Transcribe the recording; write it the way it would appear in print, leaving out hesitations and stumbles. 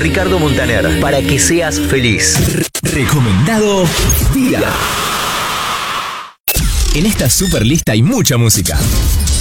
Ricardo Montaner, para que seas feliz. Recomendado día. En esta super lista hay mucha música.